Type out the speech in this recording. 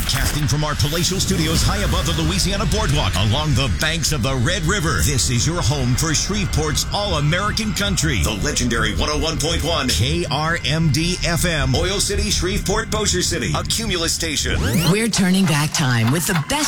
Broadcasting from our palatial studios high above the Louisiana Boardwalk along the banks of the Red River. This is your home for Shreveport's All-American Country. The legendary 101.1 KRMD-FM. Oil City, Shreveport, Bossier City. A Cumulus station. We're turning back time with the best